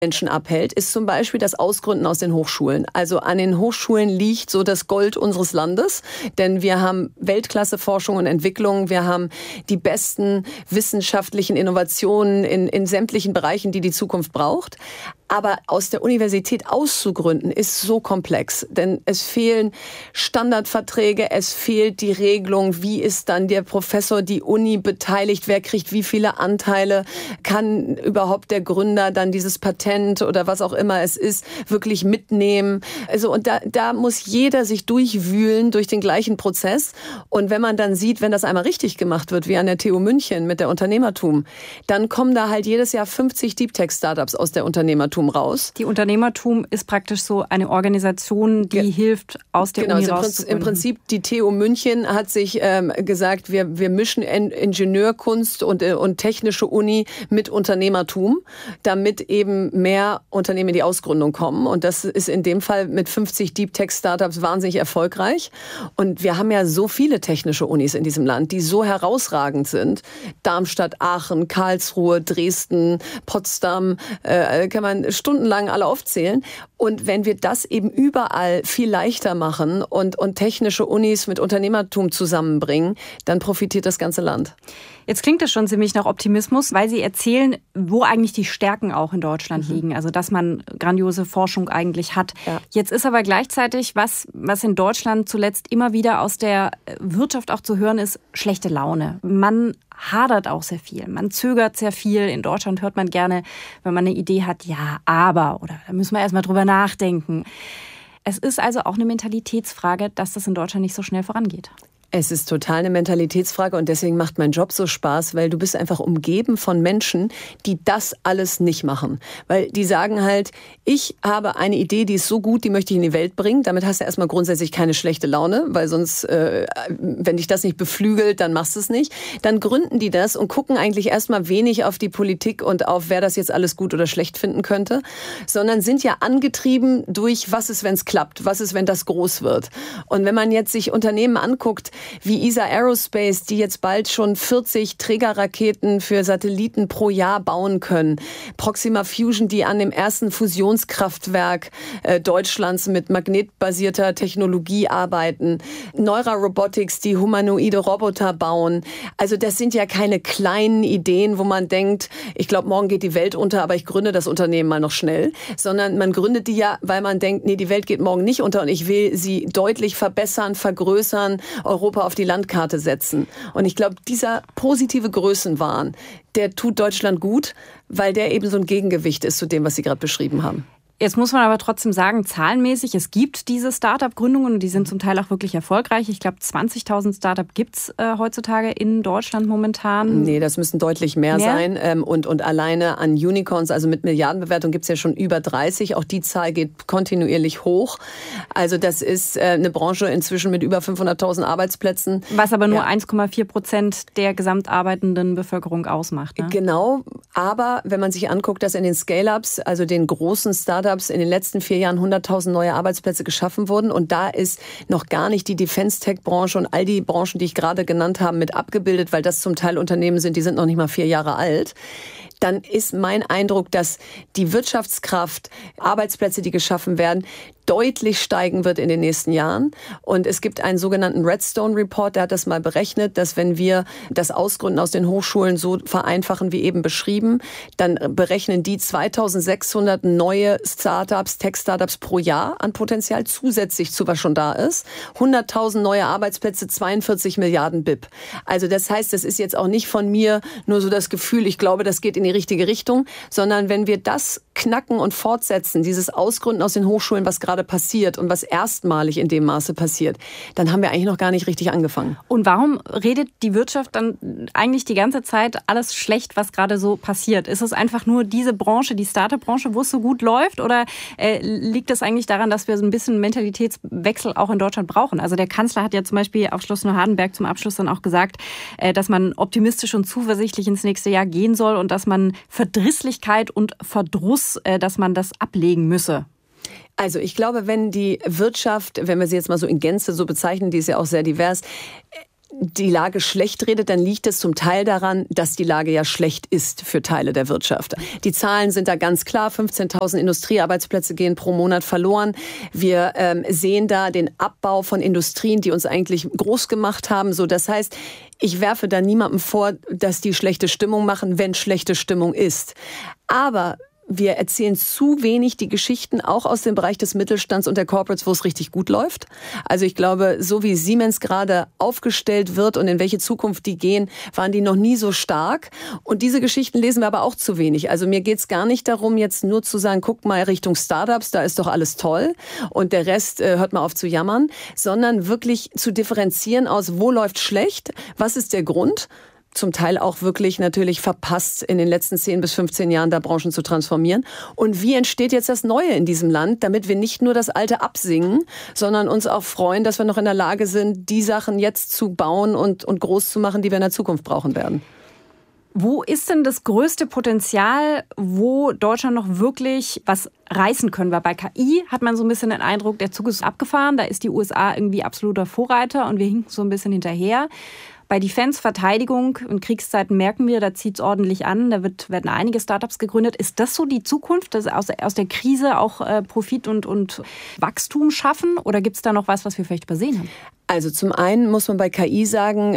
Menschen abhält, ist zum Beispiel das Ausgründen aus den Hochschulen. Also an den Hochschulen liegt so das Gold unseres Landes, denn wir haben Weltklasse-Forschung und Entwicklung, wir haben die besten wissenschaftlichen Innovationen in sämtlichen Bereichen, die die Zukunft braucht. Aber aus der Universität auszugründen, ist so komplex. Denn es fehlen Standardverträge, es fehlt die Regelung, wie ist dann der Professor, die Uni beteiligt, wer kriegt wie viele Anteile, kann überhaupt der Gründer dann dieses Patent oder was auch immer es ist, wirklich mitnehmen. Also und da muss jeder sich durchwühlen durch den gleichen Prozess. Und wenn man dann sieht, wenn das einmal richtig gemacht wird, wie an der TU München mit der Unternehmertum, dann kommen da halt jedes Jahr 50 Deep Tech Startups aus der Unternehmertum raus. Die Unternehmertum ist praktisch so eine Organisation, die hilft, aus der Uni rauszugründen. Im Prinzip, die TU München hat sich gesagt, wir mischen Ingenieurkunst und technische Uni mit Unternehmertum, damit eben mehr Unternehmen in die Ausgründung kommen. Und das ist in dem Fall mit 50 Deep Tech Startups wahnsinnig erfolgreich. Und wir haben ja so viele technische Unis in diesem Land, die so herausragend sind. Darmstadt, Aachen, Karlsruhe, Dresden, Potsdam, kann man stundenlang alle aufzählen. Und wenn wir das eben überall viel leichter machen und technische Unis mit Unternehmertum zusammenbringen, dann profitiert das ganze Land. Jetzt klingt das schon ziemlich nach Optimismus, weil Sie erzählen, wo eigentlich die Stärken auch in Deutschland liegen. Also, dass man grandiose Forschung eigentlich hat. Ja. Jetzt ist aber gleichzeitig, was in Deutschland zuletzt immer wieder aus der Wirtschaft auch zu hören ist, schlechte Laune. Man hadert auch sehr viel. Man zögert sehr viel. In Deutschland hört man gerne, wenn man eine Idee hat, ja, aber, oder da müssen wir erstmal drüber nachdenken. Es ist also auch eine Mentalitätsfrage, dass das in Deutschland nicht so schnell vorangeht. Es ist total eine Mentalitätsfrage und deswegen macht mein Job so Spaß, weil du bist einfach umgeben von Menschen, die das alles nicht machen. Weil die sagen halt, ich habe eine Idee, die ist so gut, die möchte ich in die Welt bringen. Damit hast du erstmal grundsätzlich keine schlechte Laune, weil sonst, wenn dich das nicht beflügelt, dann machst du es nicht. Dann gründen die das und gucken eigentlich erstmal wenig auf die Politik und auf, wer das jetzt alles gut oder schlecht finden könnte, sondern sind ja angetrieben durch, was ist, wenn es klappt, was ist, wenn das groß wird. Und wenn man jetzt sich Unternehmen anguckt, wie ESA Aerospace, die jetzt bald schon 40 Trägerraketen für Satelliten pro Jahr bauen können. Proxima Fusion, die an dem ersten Fusionskraftwerk Deutschlands mit magnetbasierter Technologie arbeiten. Neura Robotics, die humanoide Roboter bauen. Also das sind ja keine kleinen Ideen, wo man denkt, ich glaube, morgen geht die Welt unter, aber ich gründe das Unternehmen mal noch schnell. Sondern man gründet die ja, weil man denkt, nee, die Welt geht morgen nicht unter und ich will sie deutlich verbessern, vergrößern, Europa auf die Landkarte setzen. Und ich glaube, dieser positive Größenwahn, der tut Deutschland gut, weil der eben so ein Gegengewicht ist zu dem, was Sie gerade beschrieben haben. Jetzt muss man aber trotzdem sagen, zahlenmäßig, es gibt diese Start-up-Gründungen und die sind zum Teil auch wirklich erfolgreich. Ich glaube, 20.000 Start-up gibt es heutzutage in Deutschland momentan. Nee, das müssen deutlich mehr sein. Und alleine an Unicorns, also mit Milliardenbewertung, gibt es ja schon über 30. Auch die Zahl geht kontinuierlich hoch. Also das ist eine Branche inzwischen mit über 500.000 Arbeitsplätzen. Was aber nur 1,4% der gesamtarbeitenden Bevölkerung ausmacht. Ne? Genau, aber wenn man sich anguckt, dass in den Scale-Ups, also den großen Startups, in den letzten 4 Jahren 100.000 neue Arbeitsplätze geschaffen wurden. Und da ist noch gar nicht die Defense-Tech-Branche und all die Branchen, die ich gerade genannt habe, mit abgebildet, weil das zum Teil Unternehmen sind, die sind noch nicht mal 4 Jahre alt. Dann ist mein Eindruck, dass die Wirtschaftskraft, Arbeitsplätze, die geschaffen werden, deutlich steigen wird in den nächsten Jahren. Und es gibt einen sogenannten Redstone Report, der hat das mal berechnet, dass wenn wir das Ausgründen aus den Hochschulen so vereinfachen wie eben beschrieben, dann berechnen die 2.600 neue Startups, Tech-Startups pro Jahr an Potenzial, zusätzlich zu was schon da ist. 100.000 neue Arbeitsplätze, 42 Milliarden BIP. Also das heißt, das ist jetzt auch nicht von mir nur so das Gefühl, ich glaube, das geht in die richtige Richtung, sondern wenn wir das knacken und fortsetzen, dieses Ausgründen aus den Hochschulen, was gerade passiert und was erstmalig in dem Maße passiert, dann haben wir eigentlich noch gar nicht richtig angefangen. Und warum redet die Wirtschaft dann eigentlich die ganze Zeit alles schlecht, was gerade so passiert? Ist es einfach nur diese Branche, die Startup-Branche, wo es so gut läuft? Oder liegt es eigentlich daran, dass wir so ein bisschen Mentalitätswechsel auch in Deutschland brauchen? Also der Kanzler hat ja zum Beispiel auf Schloss Neuhardenberg zum Abschluss dann auch gesagt, dass man optimistisch und zuversichtlich ins nächste Jahr gehen soll und dass man Verdrisslichkeit und Verdruss, dass man das ablegen müsse. Also ich glaube, wenn die Wirtschaft, wenn wir sie jetzt mal so in Gänze so bezeichnen, die ist ja auch sehr divers, die Lage schlecht redet, dann liegt es zum Teil daran, dass die Lage ja schlecht ist für Teile der Wirtschaft. Die Zahlen sind da ganz klar. 15.000 Industriearbeitsplätze gehen pro Monat verloren. Wir sehen da den Abbau von Industrien, die uns eigentlich groß gemacht haben. So, das heißt, ich werfe da niemandem vor, dass die schlechte Stimmung machen, wenn schlechte Stimmung ist. Aber wir erzählen zu wenig die Geschichten auch aus dem Bereich des Mittelstands und der Corporates, wo es richtig gut läuft. Also ich glaube, so wie Siemens gerade aufgestellt wird und in welche Zukunft die gehen, waren die noch nie so stark. Und diese Geschichten lesen wir aber auch zu wenig. Also mir geht's gar nicht darum, jetzt nur zu sagen, guck mal Richtung Startups, da ist doch alles toll und der Rest hört mal auf zu jammern, sondern wirklich zu differenzieren aus, wo läuft schlecht, was ist der Grund? Zum Teil auch wirklich natürlich verpasst, in den letzten 10 bis 15 Jahren da Branchen zu transformieren. Und wie entsteht jetzt das Neue in diesem Land, damit wir nicht nur das Alte absingen, sondern uns auch freuen, dass wir noch in der Lage sind, die Sachen jetzt zu bauen und groß zu machen, die wir in der Zukunft brauchen werden. Wo ist denn das größte Potenzial, wo Deutschland noch wirklich was reißen können? Weil bei KI hat man so ein bisschen den Eindruck, der Zug ist abgefahren, da ist die USA irgendwie absoluter Vorreiter und wir hinken so ein bisschen hinterher. Bei Defense, Verteidigung und Kriegszeiten merken wir, da zieht es ordentlich an, da werden einige Startups gegründet. Ist das so die Zukunft, dass aus der Krise auch Profit und Wachstum schaffen? Oder gibt es da noch was wir vielleicht übersehen haben? Also zum einen muss man bei KI sagen,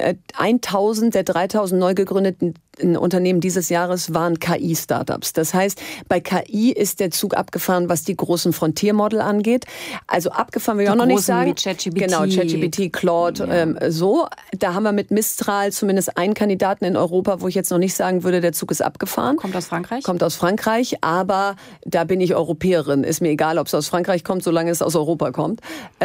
1000 der 3000 neu gegründeten Unternehmen dieses Jahres waren KI-Startups. Das heißt, bei KI ist der Zug abgefahren, was die großen Frontier-Model angeht. Also abgefahren will ich auch noch nicht sagen. Wie ChatGPT. Genau, ChatGPT, Claude, so. Da haben wir mit Mistral zumindest einen Kandidaten in Europa, wo ich jetzt noch nicht sagen würde, der Zug ist abgefahren. Kommt aus Frankreich? Kommt aus Frankreich, aber da bin ich Europäerin. Ist mir egal, ob es aus Frankreich kommt, solange es aus Europa kommt.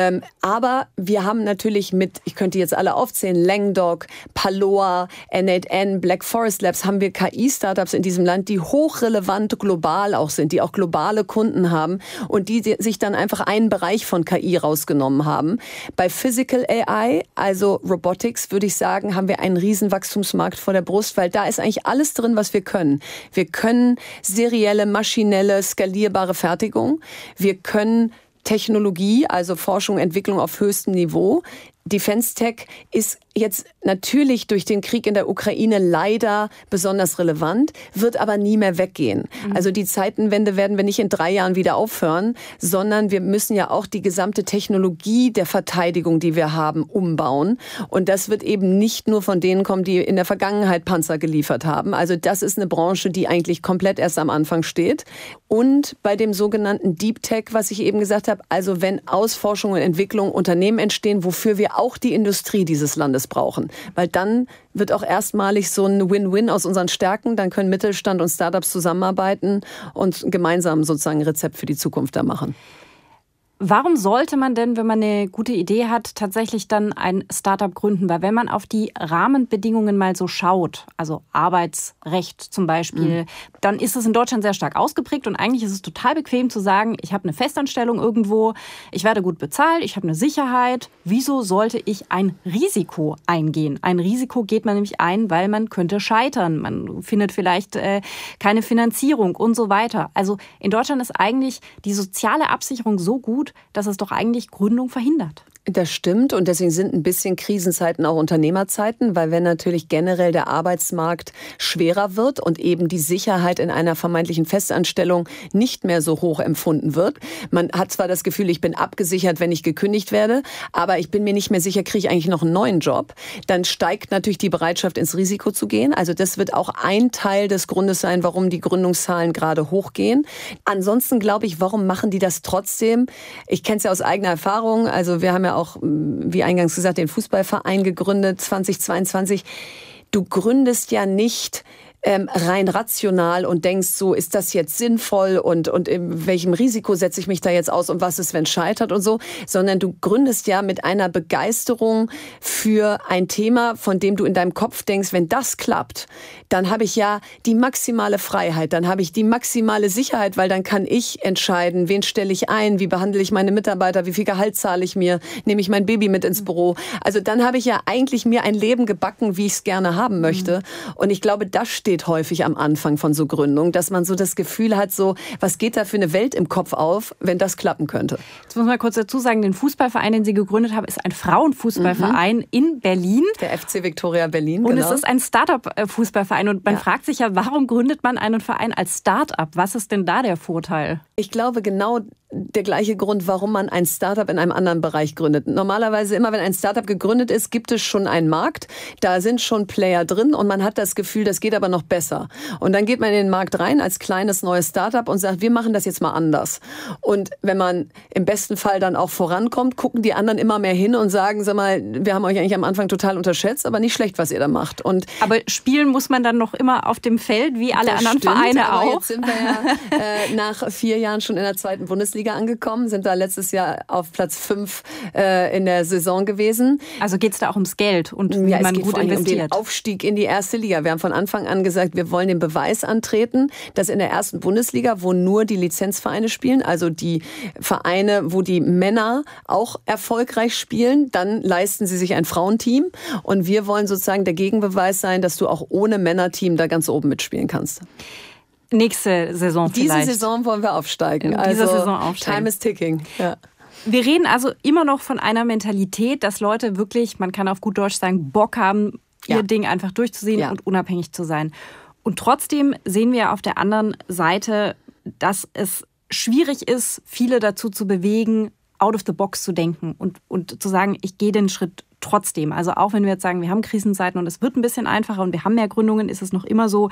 Aber wir haben natürlich ich könnte jetzt alle aufzählen, Langdog, Paloa, N8N, Black Forest Labs, haben wir KI-Startups in diesem Land, die hochrelevant global auch sind, die auch globale Kunden haben und die sich dann einfach einen Bereich von KI rausgenommen haben. Bei Physical AI, also Robotics, würde ich sagen, haben wir einen riesen Wachstumsmarkt vor der Brust, weil da ist eigentlich alles drin, was wir können. Wir können serielle, maschinelle, skalierbare Fertigung. Wir können Technologie, also Forschung, Entwicklung auf höchstem Niveau. Defense Tech ist jetzt natürlich durch den Krieg in der Ukraine leider besonders relevant, wird aber nie mehr weggehen. Also die Zeitenwende werden wir nicht in 3 Jahren wieder aufhören, sondern wir müssen ja auch die gesamte Technologie der Verteidigung, die wir haben, umbauen. Und das wird eben nicht nur von denen kommen, die in der Vergangenheit Panzer geliefert haben. Also das ist eine Branche, die eigentlich komplett erst am Anfang steht. Und bei dem sogenannten Deep Tech, was ich eben gesagt habe, also wenn aus Forschung und Entwicklung Unternehmen entstehen, wofür wir auch die Industrie dieses Landes brauchen. Weil dann wird auch erstmalig so ein Win-Win aus unseren Stärken. Dann können Mittelstand und Startups zusammenarbeiten und gemeinsam sozusagen ein Rezept für die Zukunft da machen. Warum sollte man denn, wenn man eine gute Idee hat, tatsächlich dann ein Startup gründen? Weil wenn man auf die Rahmenbedingungen mal so schaut, also Arbeitsrecht zum Beispiel, dann ist es in Deutschland sehr stark ausgeprägt und eigentlich ist es total bequem zu sagen, ich habe eine Festanstellung irgendwo, ich werde gut bezahlt, ich habe eine Sicherheit. Wieso sollte ich ein Risiko eingehen? Ein Risiko geht man nämlich ein, weil man könnte scheitern, man findet vielleicht keine Finanzierung und so weiter. Also in Deutschland ist eigentlich die soziale Absicherung so gut, dass es doch eigentlich Gründung verhindert. Das stimmt und deswegen sind ein bisschen Krisenzeiten auch Unternehmerzeiten, weil wenn natürlich generell der Arbeitsmarkt schwerer wird und eben die Sicherheit in einer vermeintlichen Festanstellung nicht mehr so hoch empfunden wird. Man hat zwar das Gefühl, ich bin abgesichert, wenn ich gekündigt werde, aber ich bin mir nicht mehr sicher, kriege ich eigentlich noch einen neuen Job. Dann steigt natürlich die Bereitschaft, ins Risiko zu gehen. Also das wird auch ein Teil des Grundes sein, warum die Gründungszahlen gerade hochgehen. Ansonsten glaube ich, warum machen die das trotzdem? Ich kenne es ja aus eigener Erfahrung. Also wir haben ja auch, wie eingangs gesagt, den Fußballverein gegründet 2022. Du gründest ja nicht rein rational und denkst, so ist das jetzt sinnvoll und in welchem Risiko setze ich mich da jetzt aus und was ist, wenn es scheitert und so, sondern du gründest ja mit einer Begeisterung für ein Thema, von dem du in deinem Kopf denkst, wenn das klappt, dann habe ich ja die maximale Freiheit, dann habe ich die maximale Sicherheit, weil dann kann ich entscheiden, wen stelle ich ein, wie behandle ich meine Mitarbeiter, wie viel Gehalt zahle ich mir, nehme ich mein Baby mit ins Büro. Also dann habe ich ja eigentlich mir ein Leben gebacken, wie ich es gerne haben möchte. Und ich glaube, das steht steht häufig am Anfang von so Gründungen, dass man so das Gefühl hat, so, was geht da für eine Welt im Kopf auf, wenn das klappen könnte. Jetzt muss man kurz dazu sagen, den Fußballverein, den Sie gegründet haben, ist ein Frauenfußballverein in Berlin. Der FC Viktoria Berlin, und genau. Es ist ein Start-up-Fußballverein. Und man fragt sich ja, warum gründet man einen Verein als Start-up? Was ist denn da der Vorteil? Ich glaube, genau der gleiche Grund, warum man ein Startup in einem anderen Bereich gründet. Normalerweise immer, wenn ein Startup gegründet ist, gibt es schon einen Markt. Da sind schon Player drin und man hat das Gefühl, das geht aber noch besser. Und dann geht man in den Markt rein als kleines neues Startup und sagt, wir machen das jetzt mal anders. Und wenn man im besten Fall dann auch vorankommt, gucken die anderen immer mehr hin und sagen, sag mal, wir haben euch eigentlich am Anfang total unterschätzt, aber nicht schlecht, was ihr da macht. Aber spielen muss man dann noch immer auf dem Feld, wie alle anderen Vereine auch. Jetzt sind wir ja nach 4 Jahren schon in der 2. Bundesliga angekommen, sind da letztes Jahr auf Platz 5 in der Saison gewesen. Also geht es da auch ums Geld und wie man gut investiert? Um den Aufstieg in die erste Liga. Wir haben von Anfang an gesagt, wir wollen den Beweis antreten, dass in der 1. Bundesliga, wo nur die Lizenzvereine spielen, also die Vereine, wo die Männer auch erfolgreich spielen, dann leisten sie sich ein Frauenteam. Und wir wollen sozusagen der Gegenbeweis sein, dass du auch ohne Männerteam da ganz oben mitspielen kannst. Nächste Saison vielleicht. Diese Saison wollen wir aufsteigen. Time is ticking. Ja. Wir reden also immer noch von einer Mentalität, dass Leute wirklich, man kann auf gut Deutsch sagen, Bock haben, ihr Ding einfach durchzuziehen und unabhängig zu sein. Und trotzdem sehen wir auf der anderen Seite, dass es schwierig ist, viele dazu zu bewegen, out of the box zu denken und zu sagen, ich gehe den Schritt trotzdem. Also auch wenn wir jetzt sagen, wir haben Krisenzeiten und es wird ein bisschen einfacher und wir haben mehr Gründungen, ist es noch immer so,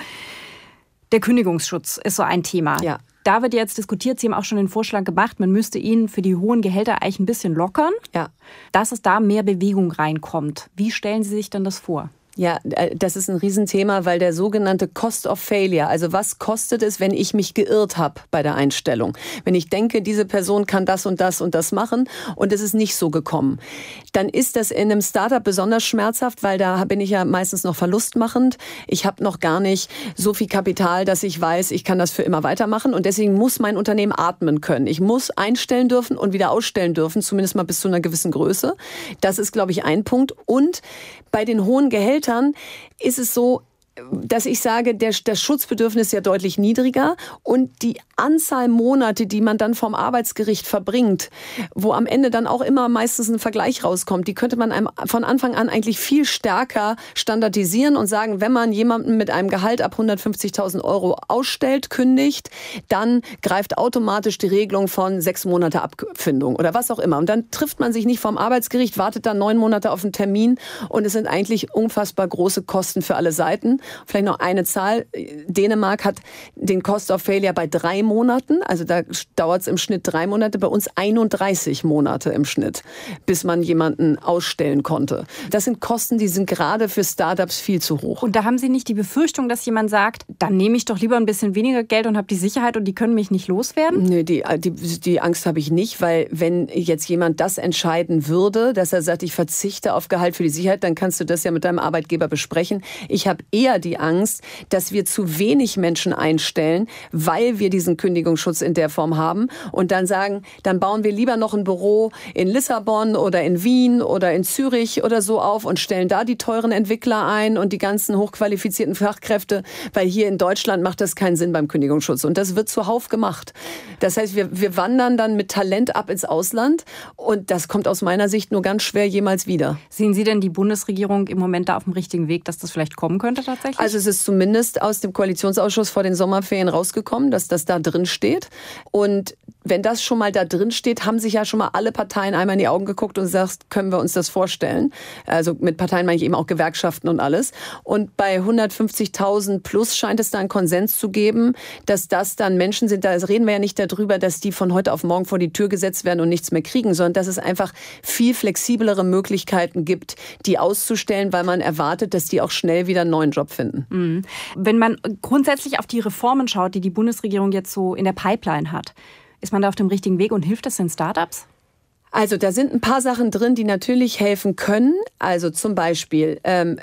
der Kündigungsschutz ist so ein Thema. Ja. Da wird jetzt diskutiert, Sie haben auch schon den Vorschlag gemacht, man müsste ihn für die hohen Gehälter eigentlich ein bisschen lockern, dass es da mehr Bewegung reinkommt. Wie stellen Sie sich denn das vor? Ja, das ist ein Riesenthema, weil der sogenannte Cost of Failure, also was kostet es, wenn ich mich geirrt habe bei der Einstellung? Wenn ich denke, diese Person kann das und das und das machen und es ist nicht so gekommen, dann ist das in einem Startup besonders schmerzhaft, weil da bin ich ja meistens noch verlustmachend. Ich habe noch gar nicht so viel Kapital, dass ich weiß, ich kann das für immer weitermachen und deswegen muss mein Unternehmen atmen können. Ich muss einstellen dürfen und wieder ausstellen dürfen, zumindest mal bis zu einer gewissen Größe. Das ist, glaube ich, ein Punkt. Und bei den hohen Gehältern ist es so, dass ich sage, das Schutzbedürfnis ist ja deutlich niedriger und die Anzahl Monate, die man dann vom Arbeitsgericht verbringt, wo am Ende dann auch immer meistens ein Vergleich rauskommt, die könnte man einem von Anfang an eigentlich viel stärker standardisieren und sagen, wenn man jemanden mit einem Gehalt ab 150.000 € ausstellt, kündigt, dann greift automatisch die Regelung von 6 Monate Abfindung oder was auch immer. Und dann trifft man sich nicht vom Arbeitsgericht, wartet dann 9 Monate auf einen Termin und es sind eigentlich unfassbar große Kosten für alle Seiten. Vielleicht noch eine Zahl. Dänemark hat den Cost of Failure bei 3 Monaten. Also da dauert es im Schnitt 3 Monate. Bei uns 31 Monate im Schnitt, bis man jemanden ausstellen konnte. Das sind Kosten, die sind gerade für Startups viel zu hoch. Und da haben Sie nicht die Befürchtung, dass jemand sagt, dann nehme ich doch lieber ein bisschen weniger Geld und habe die Sicherheit und die können mich nicht loswerden? Nee, die Angst habe ich nicht, weil wenn jetzt jemand das entscheiden würde, dass er sagt, ich verzichte auf Gehalt für die Sicherheit, dann kannst du das ja mit deinem Arbeitgeber besprechen. Ich habe eher die Angst, dass wir zu wenig Menschen einstellen, weil wir diesen Kündigungsschutz in der Form haben und dann sagen, dann bauen wir lieber noch ein Büro in Lissabon oder in Wien oder in Zürich oder so auf und stellen da die teuren Entwickler ein und die ganzen hochqualifizierten Fachkräfte, weil hier in Deutschland macht das keinen Sinn beim Kündigungsschutz und das wird zuhauf gemacht. Das heißt, wir wandern dann mit Talent ab ins Ausland und das kommt aus meiner Sicht nur ganz schwer jemals wieder. Sehen Sie denn die Bundesregierung im Moment da auf dem richtigen Weg, dass das vielleicht kommen könnte tatsächlich? Also es ist zumindest aus dem Koalitionsausschuss vor den Sommerferien rausgekommen, dass das da drin steht. Und wenn das schon mal da drin steht, haben sich ja schon mal alle Parteien einmal in die Augen geguckt und gesagt, können wir uns das vorstellen? Also mit Parteien meine ich eben auch Gewerkschaften und alles. Und bei 150.000 plus scheint es da einen Konsens zu geben, dass das dann Menschen sind, da reden wir ja nicht darüber, dass die von heute auf morgen vor die Tür gesetzt werden und nichts mehr kriegen, sondern dass es einfach viel flexiblere Möglichkeiten gibt, die auszustellen, weil man erwartet, dass die auch schnell wieder einen neuen Job finden. Wenn man grundsätzlich auf die Reformen schaut, die die Bundesregierung jetzt so in der Pipeline hat, ist man da auf dem richtigen Weg und hilft das den Startups? Also da sind ein paar Sachen drin, die natürlich helfen können. Also zum Beispiel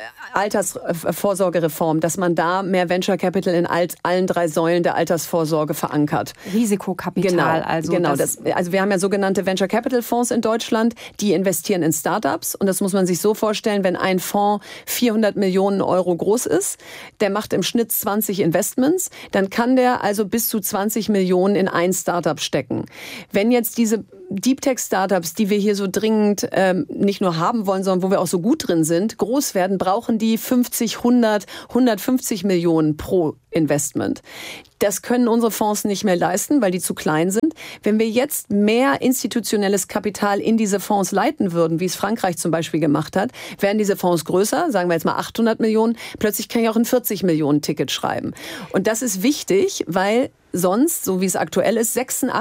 Altersvorsorgereform, dass man da mehr Venture Capital in allen 3 Säulen der Altersvorsorge verankert. Risikokapital. Genau. Also wir haben ja sogenannte Venture Capital Fonds in Deutschland, die investieren in Startups. Und das muss man sich so vorstellen, wenn ein Fonds 400 Millionen Euro groß ist, der macht im Schnitt 20 Investments, dann kann der also bis zu 20 Millionen in ein Startup stecken. Wenn jetzt diese Deep Tech Startups, die wir hier so dringend nicht nur haben wollen, sondern wo wir auch so gut drin sind, groß werden, brauchen die 50, 100, 150 Millionen pro Investment. Das können unsere Fonds nicht mehr leisten, weil die zu klein sind. Wenn wir jetzt mehr institutionelles Kapital in diese Fonds leiten würden, wie es Frankreich zum Beispiel gemacht hat, wären diese Fonds größer, sagen wir jetzt mal 800 Millionen, plötzlich kann ich auch ein 40 Millionen Ticket schreiben. Und das ist wichtig, weil sonst, so wie es aktuell ist,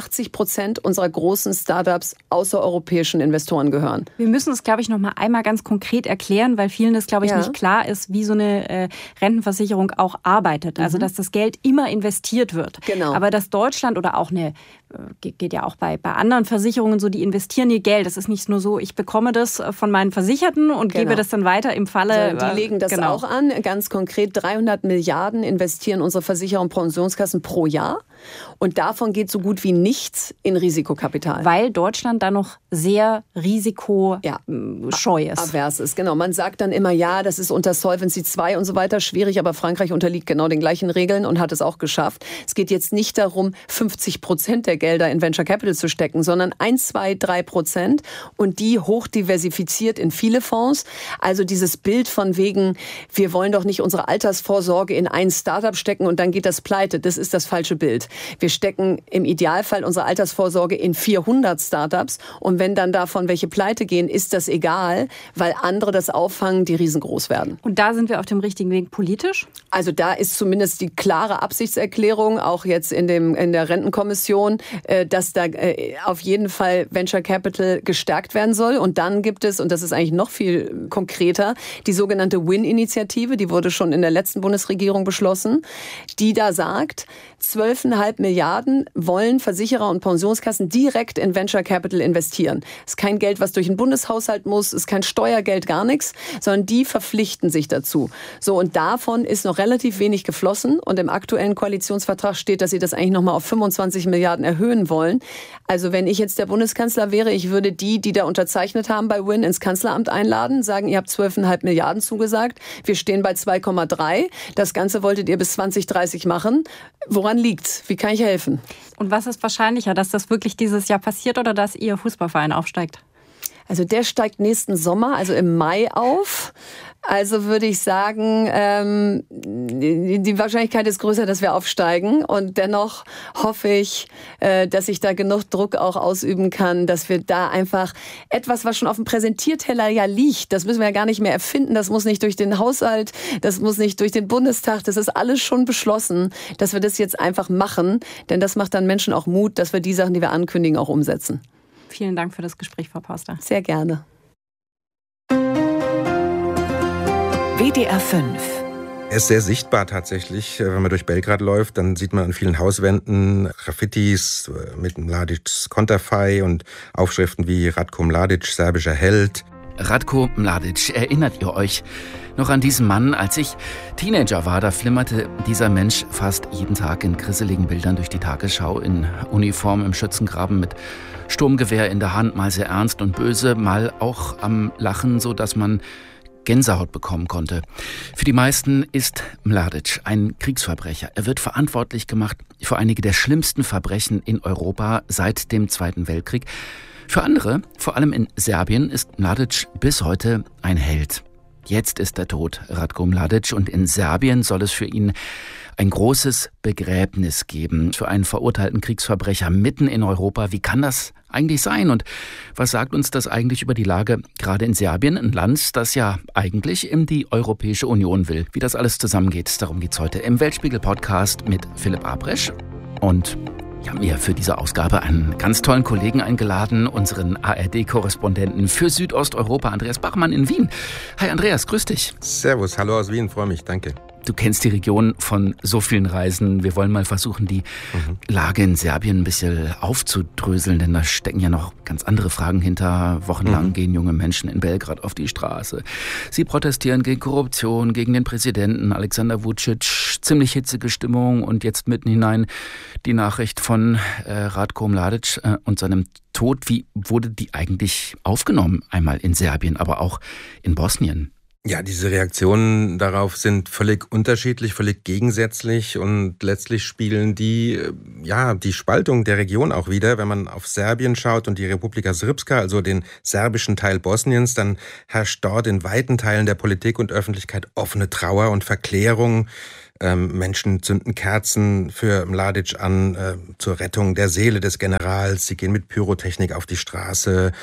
86% unserer großen Startups außereuropäischen Investoren gehören. Wir müssen es, glaube ich, noch mal einmal ganz konkret erklären, weil vielen das, glaube ich, nicht klar ist, wie so eine Rentenversicherung auch arbeitet. Also, dass das Geld immer investiert wird. Genau. Aber dass Deutschland oder auch geht ja auch bei anderen Versicherungen so, die investieren ihr Geld. Das ist nicht nur so, ich bekomme das von meinen Versicherten und gebe das dann weiter im Falle. Also die legen das auch an. Ganz konkret 300 Milliarden investieren unsere Versicherer und Pensionskassen pro Jahr. Und davon geht so gut wie nichts in Risikokapital. Weil Deutschland da noch sehr risikoscheu ist. Avers ist, genau. Man sagt dann immer, ja, das ist unter Solvency 2 und so weiter schwierig, aber Frankreich unterliegt genau den gleichen Regeln und hat es auch geschafft. Es geht jetzt nicht darum, 50% der Gelder in Venture Capital zu stecken, sondern 1, 2, 3% und die hoch diversifiziert in viele Fonds. Also dieses Bild von wegen, wir wollen doch nicht unsere Altersvorsorge in ein Startup stecken und dann geht das pleite. Das ist das falsche Bild. Wir stecken im Idealfall unsere Altersvorsorge in 400 Startups und wenn dann davon welche pleite gehen, ist das egal, weil andere das auffangen, die riesengroß werden. Und da sind wir auf dem richtigen Weg politisch? Also da ist zumindest die klare Absichtserklärung, auch jetzt in der Rentenkommission, dass da auf jeden Fall Venture Capital gestärkt werden soll. Und dann gibt es, und das ist eigentlich noch viel konkreter, die sogenannte WIN-Initiative, die wurde schon in der letzten Bundesregierung beschlossen, die da sagt, 12,5 Milliarden wollen Versicherer und Pensionskassen direkt in Venture Capital investieren. Es ist kein Geld, was durch den Bundeshaushalt muss, es ist kein Steuergeld, gar nichts, sondern die verpflichten sich dazu. So, und davon ist noch relativ wenig geflossen und im aktuellen Koalitionsvertrag steht, dass sie das eigentlich nochmal auf 25 Milliarden erhöhen wollen. Also wenn ich jetzt der Bundeskanzler wäre, ich würde die da unterzeichnet haben bei WIN, ins Kanzleramt einladen, sagen, ihr habt 12,5 Milliarden zugesagt, wir stehen bei 2,3, das Ganze wolltet ihr bis 2030 machen. Woran liegt's? Wie kann ich helfen? Und was ist wahrscheinlicher, dass das wirklich dieses Jahr passiert oder dass Ihr Fußballverein aufsteigt? Also der steigt nächsten Sommer, also im Mai auf. Also würde ich sagen, die Wahrscheinlichkeit ist größer, dass wir aufsteigen. Und dennoch hoffe ich, dass ich da genug Druck auch ausüben kann, dass wir da einfach etwas, was schon auf dem Präsentierteller ja liegt, das müssen wir ja gar nicht mehr erfinden, das muss nicht durch den Haushalt, das muss nicht durch den Bundestag, das ist alles schon beschlossen, dass wir das jetzt einfach machen. Denn das macht dann Menschen auch Mut, dass wir die Sachen, die wir ankündigen, auch umsetzen. Vielen Dank für das Gespräch, Frau Pauster. Sehr gerne. WDR 5. Er ist sehr sichtbar tatsächlich. Wenn man durch Belgrad läuft, dann sieht man an vielen Hauswänden Graffitis mit Mladics Konterfei und Aufschriften wie Ratko Mladic, serbischer Held. Ratko Mladic, erinnert ihr euch noch an diesen Mann? Als ich Teenager war, da flimmerte dieser Mensch fast jeden Tag in grisseligen Bildern durch die Tagesschau, in Uniform im Schützengraben mit Sturmgewehr in der Hand, mal sehr ernst und böse, mal auch am Lachen, so dass man Gänsehaut bekommen konnte. Für die meisten ist Mladic ein Kriegsverbrecher. Er wird verantwortlich gemacht für einige der schlimmsten Verbrechen in Europa seit dem Zweiten Weltkrieg. Für andere, vor allem in Serbien, ist Mladic bis heute ein Held. Jetzt ist er tot, Ratko Mladic, und in Serbien soll es für ihn ein großes Begräbnis geben für einen verurteilten Kriegsverbrecher mitten in Europa. Wie kann das eigentlich sein? Und was sagt uns das eigentlich über die Lage gerade in Serbien, ein Land, das ja eigentlich in die Europäische Union will? Wie das alles zusammengeht, darum geht's heute im Weltspiegel-Podcast mit Philipp Abresch. Und ich habe mir für diese Ausgabe einen ganz tollen Kollegen eingeladen, unseren ARD-Korrespondenten für Südosteuropa, Andreas Bachmann in Wien. Hi Andreas, grüß dich. Servus, hallo aus Wien, freue mich, danke. Du kennst die Region von so vielen Reisen. Wir wollen mal versuchen, die Lage in Serbien ein bisschen aufzudröseln, denn da stecken ja noch ganz andere Fragen hinter. Wochenlang gehen junge Menschen in Belgrad auf die Straße. Sie protestieren gegen Korruption, gegen den Präsidenten Aleksandar Vučić. Ziemlich hitzige Stimmung und jetzt mitten hinein die Nachricht von Ratko Mladić und seinem Tod. Wie wurde die eigentlich aufgenommen? Einmal in Serbien, aber auch in Bosnien. Ja, diese Reaktionen darauf sind völlig unterschiedlich, völlig gegensätzlich und letztlich spiegeln die Spaltung der Region auch wieder. Wenn man auf Serbien schaut und die Republika Srpska, also den serbischen Teil Bosniens, dann herrscht dort in weiten Teilen der Politik und Öffentlichkeit offene Trauer und Verklärung. Menschen zünden Kerzen für Mladić an zur Rettung der Seele des Generals. Sie gehen mit Pyrotechnik auf die Straße.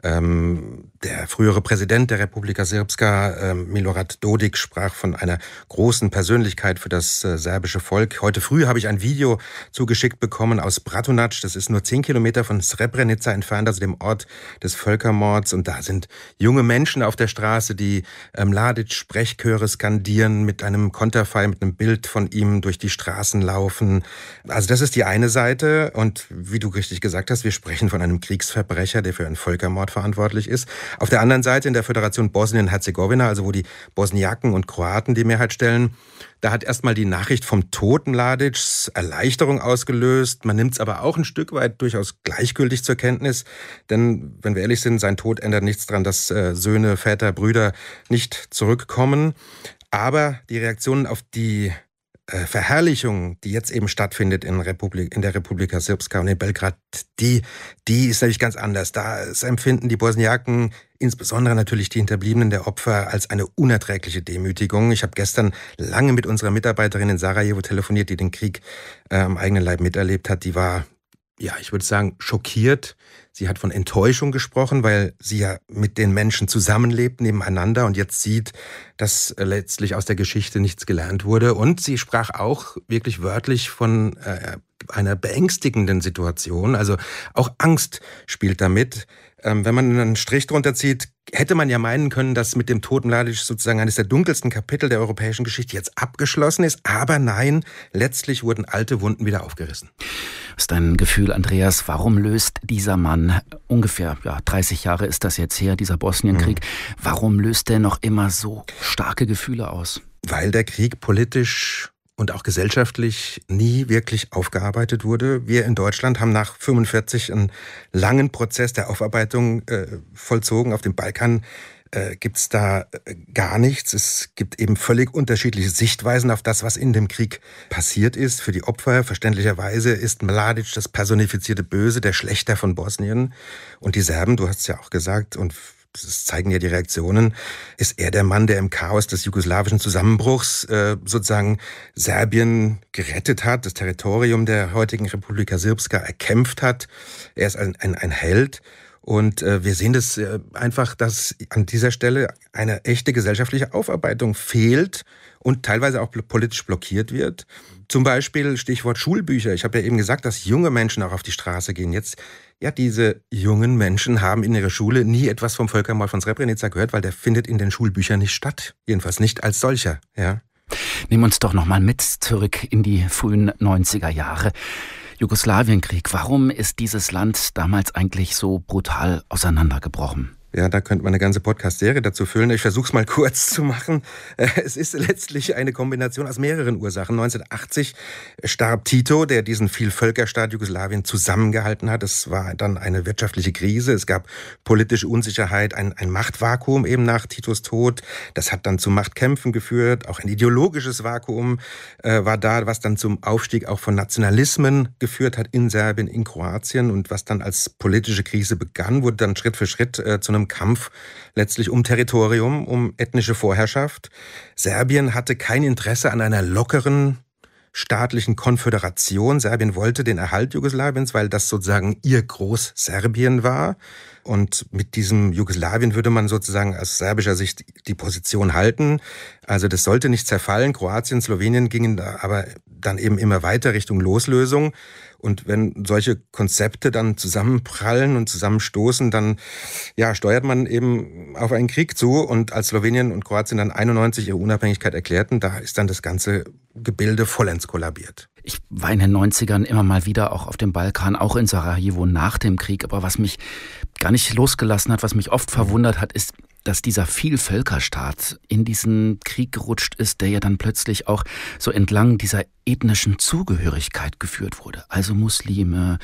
Der frühere Präsident der Republika Srpska, Milorad Dodik, sprach von einer großen Persönlichkeit für das serbische Volk. Heute früh habe ich ein Video zugeschickt bekommen aus Bratunac. Das ist nur 10 Kilometer von Srebrenica entfernt, also dem Ort des Völkermords. Und da sind junge Menschen auf der Straße, die Mladić Sprechchöre skandieren, mit einem Konterfei, mit einem Bild von ihm durch die Straßen laufen. Also das ist die eine Seite. Und wie du richtig gesagt hast, wir sprechen von einem Kriegsverbrecher, der für einen Völkermord verantwortlich ist. Auf der anderen Seite in der Föderation Bosnien-Herzegowina, also wo die Bosniaken und Kroaten die Mehrheit stellen, da hat erstmal die Nachricht vom Tod Mladićs Erleichterung ausgelöst. Man nimmt es aber auch ein Stück weit durchaus gleichgültig zur Kenntnis. Denn, wenn wir ehrlich sind, sein Tod ändert nichts daran, dass Söhne, Väter, Brüder nicht zurückkommen. Aber die Reaktionen auf die Verherrlichung, die jetzt eben stattfindet in der Republika Srpska und in Belgrad, die ist natürlich ganz anders. Da empfinden die Bosniaken, insbesondere natürlich die Hinterbliebenen der Opfer, als eine unerträgliche Demütigung. Ich habe gestern lange mit unserer Mitarbeiterin in Sarajevo telefoniert, die den Krieg am eigenen Leib miterlebt hat. Die war, ich würde sagen, schockiert. Sie hat von Enttäuschung gesprochen, weil sie ja mit den Menschen zusammenlebt, nebeneinander und jetzt sieht, dass letztlich aus der Geschichte nichts gelernt wurde. Und sie sprach auch wirklich wörtlich von einer beängstigenden Situation. Also auch Angst spielt damit. Wenn man einen Strich drunter zieht, hätte man ja meinen können, dass mit dem Tod Mladić sozusagen eines der dunkelsten Kapitel der europäischen Geschichte jetzt abgeschlossen ist. Aber nein, letztlich wurden alte Wunden wieder aufgerissen. Was ist dein Gefühl, Andreas? Warum löst dieser Mann, ungefähr 30 Jahre ist das jetzt her, dieser Bosnienkrieg, warum löst er noch immer so starke Gefühle aus? Weil der Krieg politisch und auch gesellschaftlich nie wirklich aufgearbeitet wurde. Wir in Deutschland haben nach 1945 einen langen Prozess der Aufarbeitung vollzogen. Auf dem Balkan gibt's da gar nichts. Es gibt eben völlig unterschiedliche Sichtweisen auf das, was in dem Krieg passiert ist. Für die Opfer, verständlicherweise, ist Mladić das personifizierte Böse, der Schlächter von Bosnien. Und die Serben, du hast es ja auch gesagt, und das zeigen ja die Reaktionen, ist er der Mann, der im Chaos des jugoslawischen Zusammenbruchs sozusagen Serbien gerettet hat, das Territorium der heutigen Republika Srpska erkämpft hat. Er ist ein Held. Und wir sehen das einfach, dass an dieser Stelle eine echte gesellschaftliche Aufarbeitung fehlt und teilweise auch politisch blockiert wird. Zum Beispiel Stichwort Schulbücher. Ich habe ja eben gesagt, dass junge Menschen auch auf die Straße gehen. Jetzt, diese jungen Menschen haben in ihrer Schule nie etwas vom Völkermord von Srebrenica gehört, weil der findet in den Schulbüchern nicht statt. Jedenfalls nicht als solcher, ja. Nehmen uns doch nochmal mit zurück in die frühen 90er Jahre. Jugoslawienkrieg. Warum ist dieses Land damals eigentlich so brutal auseinandergebrochen? Ja, da könnte man eine ganze Podcast-Serie dazu füllen. Ich versuche es mal kurz zu machen. Es ist letztlich eine Kombination aus mehreren Ursachen. 1980 starb Tito, der diesen Vielvölkerstaat Jugoslawien zusammengehalten hat. Es war dann eine wirtschaftliche Krise. Es gab politische Unsicherheit, ein Machtvakuum eben nach Titos Tod. Das hat dann zu Machtkämpfen geführt. Auch ein ideologisches Vakuum war da, was dann zum Aufstieg auch von Nationalismen geführt hat in Serbien, in Kroatien. Und was dann als politische Krise begann, wurde dann Schritt für Schritt zu einem Kampf letztlich um Territorium, um ethnische Vorherrschaft. Serbien hatte kein Interesse an einer lockeren staatlichen Konföderation. Serbien wollte den Erhalt Jugoslawiens, weil das sozusagen ihr Großserbien war. Und mit diesem Jugoslawien würde man sozusagen aus serbischer Sicht die Position halten. Also das sollte nicht zerfallen. Kroatien, Slowenien gingen da aber dann eben immer weiter Richtung Loslösung. Und wenn solche Konzepte dann zusammenprallen und zusammenstoßen, dann steuert man eben auf einen Krieg zu. Und als Slowenien und Kroatien dann 91 ihre Unabhängigkeit erklärten, da ist dann das ganze Gebilde vollends kollabiert. Ich war in den 90ern immer mal wieder auch auf dem Balkan, auch in Sarajevo nach dem Krieg. Aber was mich gar nicht losgelassen hat, was mich oft verwundert hat, ist, dass dieser Vielvölkerstaat in diesen Krieg gerutscht ist, der ja dann plötzlich auch so entlang dieser ethnischen Zugehörigkeit geführt wurde. Also Muslime,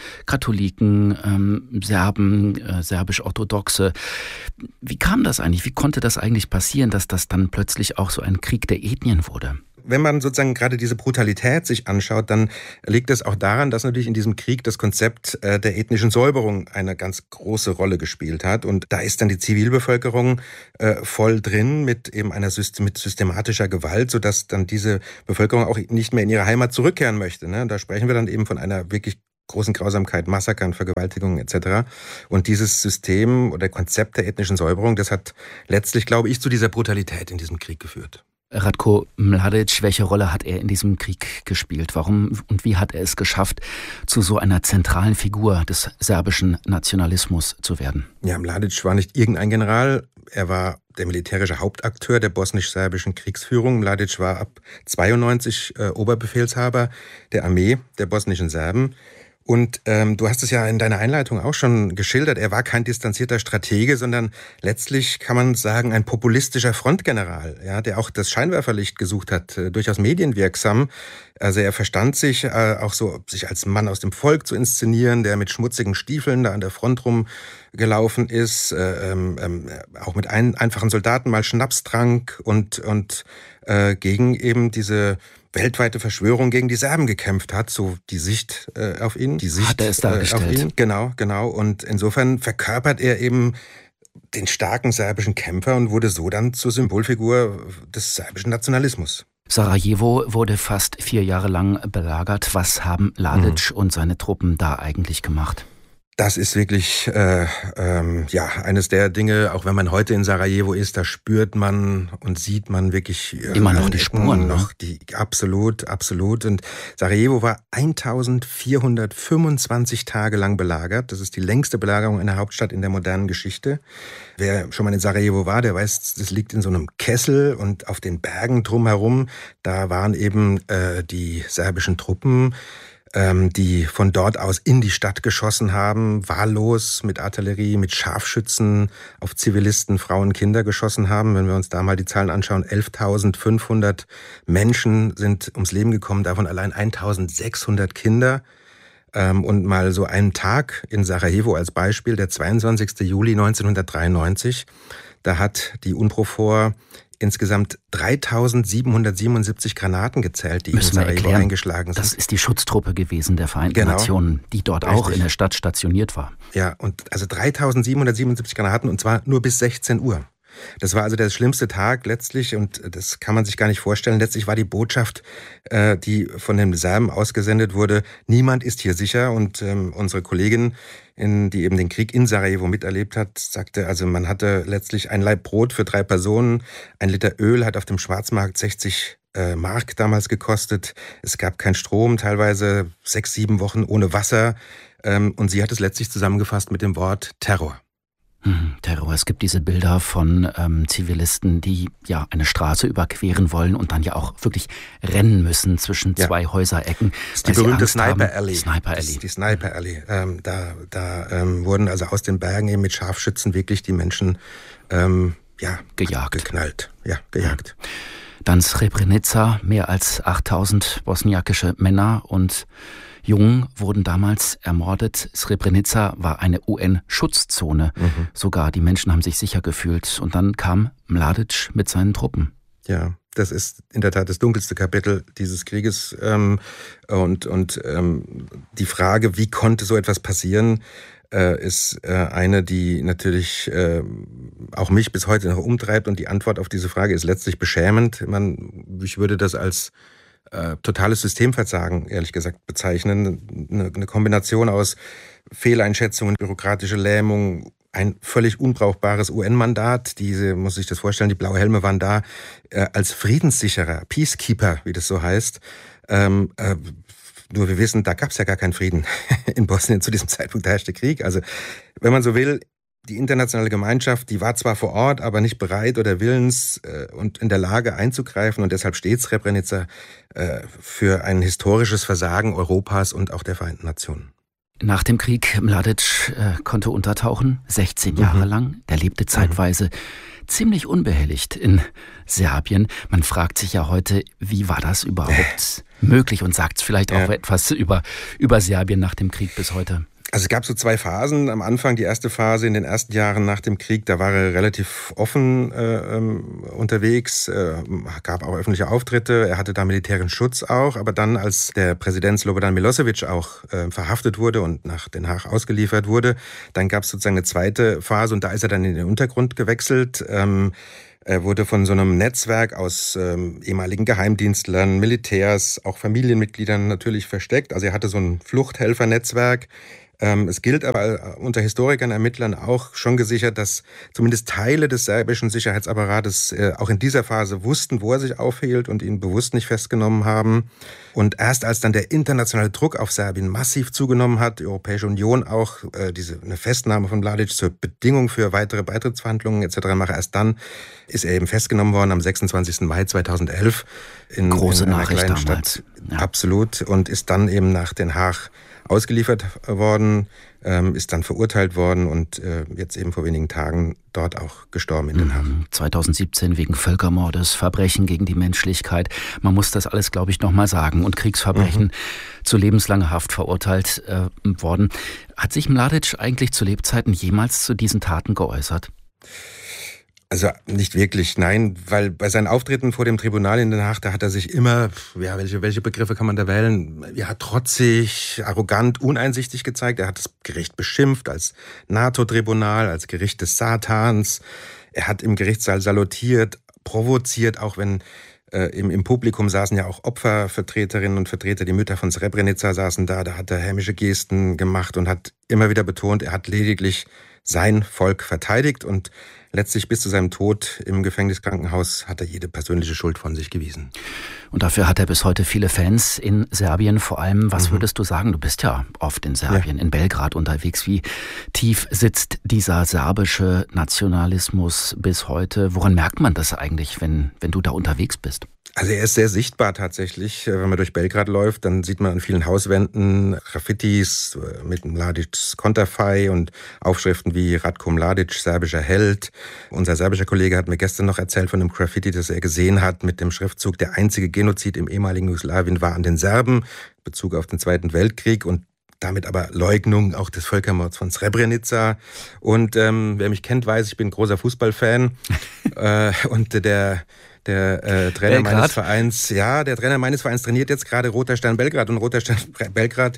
Katholiken, Serben, serbisch-orthodoxe. Wie kam das eigentlich? Wie konnte das eigentlich passieren, dass das dann plötzlich auch so ein Krieg der Ethnien wurde? Wenn man sozusagen gerade diese Brutalität sich anschaut, dann liegt es auch daran, dass natürlich in diesem Krieg das Konzept der ethnischen Säuberung eine ganz große Rolle gespielt hat. Und da ist dann die Zivilbevölkerung voll drin mit eben mit systematischer Gewalt, sodass dann diese Bevölkerung auch nicht mehr in ihre Heimat zurückkehren möchte. Ne? Da sprechen wir dann eben von einer wirklich großen Grausamkeit, Massakern, Vergewaltigungen etc. Und dieses System oder Konzept der ethnischen Säuberung, das hat letztlich, glaube ich, zu dieser Brutalität in diesem Krieg geführt. Ratko Mladic, welche Rolle hat er in diesem Krieg gespielt? Warum und wie hat er es geschafft, zu so einer zentralen Figur des serbischen Nationalismus zu werden? Ja, Mladic war nicht irgendein General. Er war der militärische Hauptakteur der bosnisch-serbischen Kriegsführung. Mladic war ab 92 Oberbefehlshaber der Armee der bosnischen Serben. Und du hast es ja in deiner Einleitung auch schon geschildert, er war kein distanzierter Stratege, sondern letztlich kann man sagen, ein populistischer Frontgeneral, ja, der auch das Scheinwerferlicht gesucht hat, durchaus medienwirksam. Also er verstand sich auch so, sich als Mann aus dem Volk zu inszenieren, der mit schmutzigen Stiefeln da an der Front rumgelaufen ist, auch mit einfachen Soldaten mal Schnaps trank und gegen eben diese weltweite Verschwörung gegen die Serben gekämpft hat, so die Sicht auf ihn. Die Sicht hat er es dargestellt. Auf ihn. Genau. Und insofern verkörpert er eben den starken serbischen Kämpfer und wurde so dann zur Symbolfigur des serbischen Nationalismus. Sarajevo wurde fast 4 Jahre lang belagert. Was haben Mladic und seine Truppen da eigentlich gemacht? Das ist wirklich eines der Dinge, auch wenn man heute in Sarajevo ist, da spürt man und sieht man wirklich immer noch die Spuren. Noch absolut. Und Sarajevo war 1425 Tage lang belagert. Das ist die längste Belagerung einer Hauptstadt in der modernen Geschichte. Wer schon mal in Sarajevo war, der weiß, das liegt in so einem Kessel und auf den Bergen drumherum, da waren eben die serbischen Truppen, die von dort aus in die Stadt geschossen haben, wahllos mit Artillerie, mit Scharfschützen auf Zivilisten, Frauen, Kinder geschossen haben. Wenn wir uns da mal die Zahlen anschauen, 11.500 Menschen sind ums Leben gekommen, davon allein 1.600 Kinder. Und mal so einen Tag in Sarajevo als Beispiel, der 22. Juli 1993, da hat die UNPROFOR insgesamt 3.777 Granaten gezählt, die in Sarajevo eingeschlagen sind. Das ist die Schutztruppe gewesen der Vereinten Nationen, die dort auch in der Stadt stationiert war. Ja, und also 3.777 Granaten und zwar nur bis 16 Uhr. Das war also der schlimmste Tag letztlich und das kann man sich gar nicht vorstellen. Letztlich war die Botschaft, die von den Serben ausgesendet wurde, niemand ist hier sicher. Und unsere Kollegin, die eben den Krieg in Sarajevo miterlebt hat, sagte, also man hatte letztlich ein Laib Brot für 3 Personen, 1 Liter Öl hat auf dem Schwarzmarkt 60 Mark damals gekostet. Es gab keinen Strom, teilweise 6, 7 Wochen ohne Wasser. Und sie hat es letztlich zusammengefasst mit dem Wort Terror. Terror. Es gibt diese Bilder von Zivilisten, die ja eine Straße überqueren wollen und dann ja auch wirklich rennen müssen zwischen 2 Häuserecken. Das ist die berühmte Sniper Alley. Die Sniper Alley. Da wurden also aus den Bergen eben mit Scharfschützen wirklich die Menschen geknallt. Ja, gejagt. Dann Srebrenica, mehr als 8.000 bosniakische Männer und Jungen wurden damals ermordet. Srebrenica war eine UN-Schutzzone. Sogar die Menschen haben sich sicher gefühlt. Und dann kam Mladic mit seinen Truppen. Ja, das ist in der Tat das dunkelste Kapitel dieses Krieges. Die Frage, wie konnte so etwas passieren, ist eine, die natürlich auch mich bis heute noch umtreibt. Und die Antwort auf diese Frage ist letztlich beschämend. Ich würde das als totales Systemversagen, ehrlich gesagt, bezeichnen. Eine Kombination aus Fehleinschätzungen, bürokratische Lähmung, ein völlig unbrauchbares UN-Mandat. Muss sich das vorstellen, die Blaue Helme waren da als Friedenssicherer, Peacekeeper, wie das so heißt. Nur wir wissen, da gab es ja gar keinen Frieden in Bosnien zu diesem Zeitpunkt, da herrschte Krieg. Also wenn man so will, die internationale Gemeinschaft, die war zwar vor Ort, aber nicht bereit oder willens und in der Lage einzugreifen. Und deshalb steht Srebrenica für ein historisches Versagen Europas und auch der Vereinten Nationen. Nach dem Krieg, Mladic konnte untertauchen, 16 Jahre lang. Der lebte zeitweise ziemlich unbehelligt in Serbien. Man fragt sich ja heute, wie war das überhaupt möglich und sagt es vielleicht auch etwas über Serbien nach dem Krieg bis heute? Also es gab so 2 Phasen. Am Anfang, die erste Phase in den ersten Jahren nach dem Krieg, da war er relativ offen unterwegs, gab auch öffentliche Auftritte, er hatte da militärischen Schutz auch. Aber dann, als der Präsident Slobodan Milosevic auch verhaftet wurde und nach Den Haag ausgeliefert wurde, dann gab es sozusagen eine zweite Phase und da ist er dann in den Untergrund gewechselt. Er wurde von so einem Netzwerk aus ehemaligen Geheimdienstlern, Militärs, auch Familienmitgliedern natürlich versteckt. Also er hatte so ein Fluchthelfernetzwerk. Es gilt aber unter Historikern, Ermittlern auch schon gesichert, dass zumindest Teile des serbischen Sicherheitsapparates auch in dieser Phase wussten, wo er sich aufhielt und ihn bewusst nicht festgenommen haben. Und erst als dann der internationale Druck auf Serbien massiv zugenommen hat, die Europäische Union auch eine Festnahme von Mladic zur Bedingung für weitere Beitrittsverhandlungen etc. mache, erst dann ist er eben festgenommen worden am 26. Mai 2011 in einer kleinen Stadt. Ja. Absolut. Und ist dann eben nach Den Haag ausgeliefert worden, ist dann verurteilt worden und jetzt eben vor wenigen Tagen dort auch gestorben in Den Haag. 2017 wegen Völkermordes, Verbrechen gegen die Menschlichkeit. Man muss das alles, glaube ich, nochmal sagen. Und Kriegsverbrechen zu lebenslanger Haft verurteilt worden. Hat sich Mladic eigentlich zu Lebzeiten jemals zu diesen Taten geäußert? Also nicht wirklich, nein, weil bei seinen Auftritten vor dem Tribunal in Den Haag, da hat er sich immer, welche Begriffe kann man da wählen, trotzig, arrogant, uneinsichtig gezeigt. Er hat das Gericht beschimpft als NATO-Tribunal, als Gericht des Satans. Er hat im Gerichtssaal salutiert, provoziert, auch wenn im Publikum saßen ja auch Opfervertreterinnen und Vertreter, die Mütter von Srebrenica saßen da hat er hämische Gesten gemacht und hat immer wieder betont, er hat lediglich sein Volk verteidigt und letztlich bis zu seinem Tod im Gefängniskrankenhaus hat er jede persönliche Schuld von sich gewiesen. Und dafür hat er bis heute viele Fans in Serbien. Vor allem, was würdest du sagen? Du bist ja oft in Serbien, in Belgrad unterwegs. Wie tief sitzt dieser serbische Nationalismus bis heute? Woran merkt man das eigentlich, wenn du da unterwegs bist? Also er ist sehr sichtbar tatsächlich. Wenn man durch Belgrad läuft, dann sieht man an vielen Hauswänden Graffitis mit Mladics Konterfei und Aufschriften wie Ratko Mladic, serbischer Held. Unser serbischer Kollege hat mir gestern noch erzählt von einem Graffiti, das er gesehen hat mit dem Schriftzug: Der einzige Genozid im ehemaligen Jugoslawien war an den Serben, in Bezug auf den Zweiten Weltkrieg und damit aber Leugnung auch des Völkermords von Srebrenica. Und wer mich kennt, weiß, ich bin ein großer Fußballfan. Und der Trainer meines Vereins, der Trainer meines Vereins trainiert jetzt gerade Roter Stern Belgrad. Und Roter Stern Belgrad,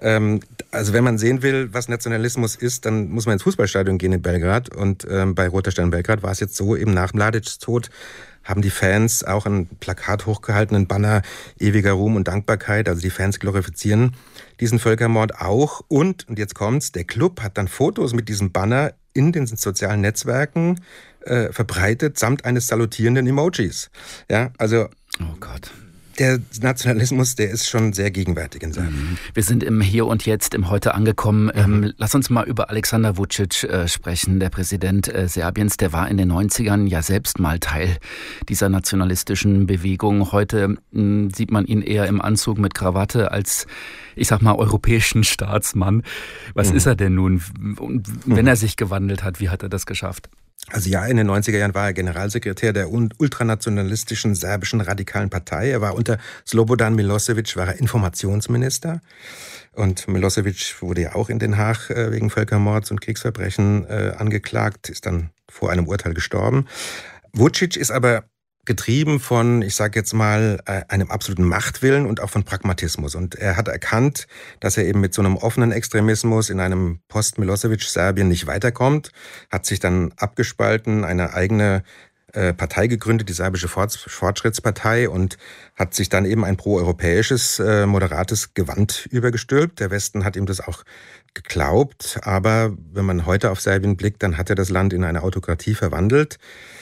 also wenn man sehen will, was Nationalismus ist, dann muss man ins Fußballstadion gehen in Belgrad. Und bei Roter Stern Belgrad war es jetzt so, eben nach Mladics Tod haben die Fans auch ein Plakat hochgehalten, ein Banner ewiger Ruhm und Dankbarkeit. Also die Fans glorifizieren diesen Völkermord auch. Und jetzt kommt's, der Club hat dann Fotos mit diesem Banner in den sozialen Netzwerken verbreitet, samt eines salutierenden Emojis. Ja, also oh Gott. Der Nationalismus, der ist schon sehr gegenwärtig in Serbien. Wir sind im Hier und Jetzt, im Heute angekommen. Lass uns mal über Aleksandar Vučić sprechen, der Präsident Serbiens. Der war in den 90ern ja selbst mal Teil dieser nationalistischen Bewegung. Heute sieht man ihn eher im Anzug mit Krawatte als, ich sag mal, europäischen Staatsmann. Was ist er denn nun? Und wenn er sich gewandelt hat, wie hat er das geschafft? Also in den 90er Jahren war er Generalsekretär der ultranationalistischen serbischen radikalen Partei. Er war unter Slobodan Milosevic, war er Informationsminister. Und Milosevic wurde ja auch in Den Haag wegen Völkermords und Kriegsverbrechen angeklagt, ist dann vor einem Urteil gestorben. Vučić ist aber getrieben von, ich sage jetzt mal, einem absoluten Machtwillen und auch von Pragmatismus. Und er hat erkannt, dass er eben mit so einem offenen Extremismus in einem Post-Milosevic-Serbien nicht weiterkommt, hat sich dann abgespalten, eine eigene Partei gegründet, die serbische Fortschrittspartei, und hat sich dann eben ein proeuropäisches, moderates Gewand übergestülpt. Der Westen hat ihm das auch geglaubt, aber wenn man heute auf Serbien blickt, dann hat er das Land in eine Autokratie verwandelt.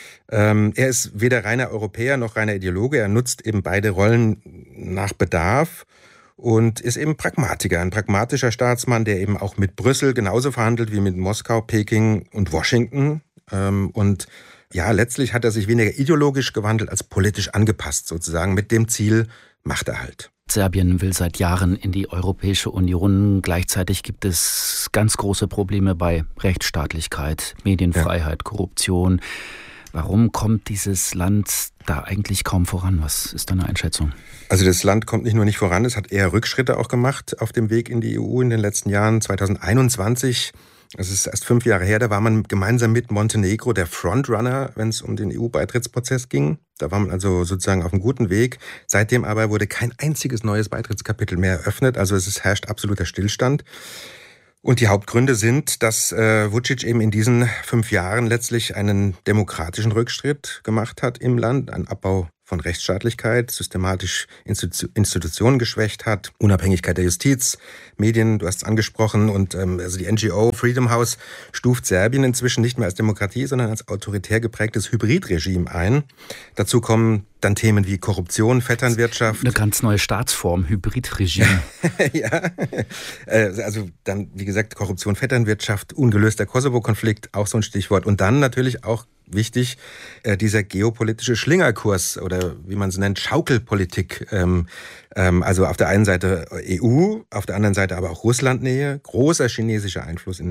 Er ist weder reiner Europäer noch reiner Ideologe. Er nutzt eben beide Rollen nach Bedarf. und ist eben Pragmatiker, ein pragmatischer Staatsmann, der eben auch mit Brüssel genauso verhandelt wie mit Moskau, Peking und Washington. Und ja, letztlich hat er sich weniger ideologisch gewandelt als politisch angepasst, sozusagen mit dem Ziel Machterhalt. Serbien will seit Jahren in die Europäische Union. Gleichzeitig gibt es ganz große Probleme bei Rechtsstaatlichkeit, Medienfreiheit, Korruption. Warum kommt dieses Land da eigentlich kaum voran? Was ist deine Einschätzung? Also das Land kommt nicht nur nicht voran, es hat eher Rückschritte auch gemacht auf dem Weg in die EU in den letzten Jahren. 2021, das ist erst 5 Jahre her, da war man gemeinsam mit Montenegro der Frontrunner, wenn es um den EU-Beitrittsprozess ging. Da war man also sozusagen auf einem guten Weg. Seitdem aber wurde kein einziges neues Beitrittskapitel mehr eröffnet. Also es herrscht absoluter Stillstand. Und die Hauptgründe sind, dass Vučić eben in diesen 5 Jahren letztlich einen demokratischen Rückschritt gemacht hat im Land, einen Abbau von Rechtsstaatlichkeit, systematisch Institutionen geschwächt hat, Unabhängigkeit der Justiz, Medien, du hast es angesprochen, und also die NGO Freedom House stuft Serbien inzwischen nicht mehr als Demokratie, sondern als autoritär geprägtes Hybridregime ein. Dazu kommen dann Themen wie Korruption, Vetternwirtschaft. Eine ganz neue Staatsform, Hybridregime. Ja, also dann, wie gesagt, Korruption, Vetternwirtschaft, ungelöster Kosovo-Konflikt, auch so ein Stichwort. Und dann natürlich auch wichtig, dieser geopolitische Schlingerkurs oder wie man es nennt, Schaukelpolitik. Also auf der einen Seite EU, auf der anderen Seite aber auch Russlandnähe, großer chinesischer Einfluss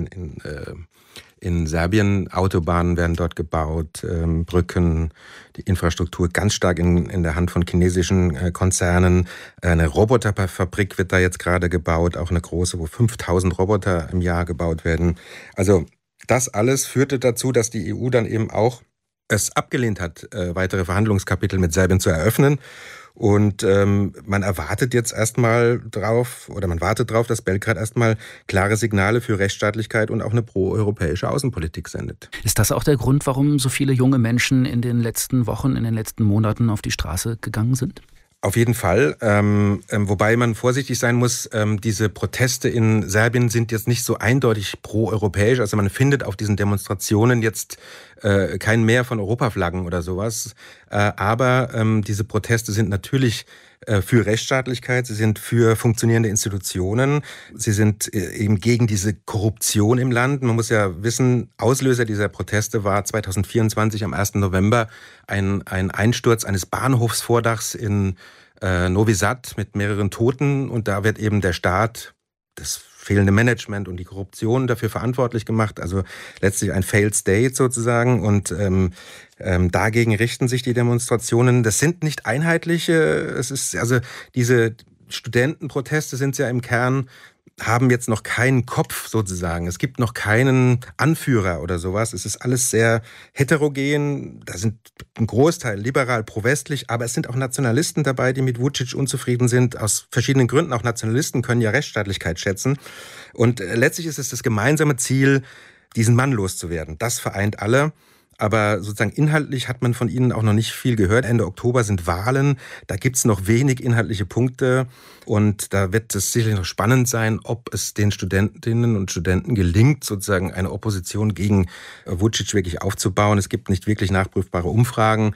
in Serbien. Autobahnen werden dort gebaut, Brücken, die Infrastruktur ganz stark in der Hand von chinesischen Konzernen. Eine Roboterfabrik wird da jetzt gerade gebaut, auch eine große, wo 5000 Roboter im Jahr gebaut werden. Also das alles führte dazu, dass die EU dann eben auch es abgelehnt hat, weitere Verhandlungskapitel mit Serbien zu eröffnen. Und man erwartet jetzt erstmal drauf, oder man wartet drauf, dass Belgrad erstmal klare Signale für Rechtsstaatlichkeit und auch eine proeuropäische Außenpolitik sendet. Ist das auch der Grund, warum so viele junge Menschen in den letzten Wochen, in den letzten Monaten auf die Straße gegangen sind? Auf jeden Fall, wobei man vorsichtig sein muss, diese Proteste in Serbien sind jetzt nicht so eindeutig pro-europäisch, also man findet auf diesen Demonstrationen jetzt kein Mehr von Europaflaggen oder sowas, aber diese Proteste sind natürlich für Rechtsstaatlichkeit, sie sind für funktionierende Institutionen, sie sind eben gegen diese Korruption im Land. Man muss ja wissen, Auslöser dieser Proteste war 2024 am 1. November ein Einsturz eines Bahnhofsvordachs in Novi Sad mit mehreren Toten, und da wird eben der Staat, das fehlende Management und die Korruption dafür verantwortlich gemacht, also letztlich ein Failed State sozusagen, und dagegen richten sich die Demonstrationen. Das sind nicht einheitliche, es ist also diese Studentenproteste sind ja im Kern, haben jetzt noch keinen Kopf sozusagen. Es gibt noch keinen Anführer oder sowas. Es ist alles sehr heterogen. Da sind ein Großteil liberal, pro-westlich, aber es sind auch Nationalisten dabei, die mit Vučić unzufrieden sind, aus verschiedenen Gründen. Auch Nationalisten können ja Rechtsstaatlichkeit schätzen. Und letztlich ist es das gemeinsame Ziel, diesen Mann loszuwerden. Das vereint alle. Aber sozusagen inhaltlich hat man von ihnen auch noch nicht viel gehört. Ende Oktober sind Wahlen, da gibt's noch wenig inhaltliche Punkte. Und da wird es sicherlich noch spannend sein, ob es den Studentinnen und Studenten gelingt, sozusagen eine Opposition gegen Vučić wirklich aufzubauen. Es gibt nicht wirklich nachprüfbare Umfragen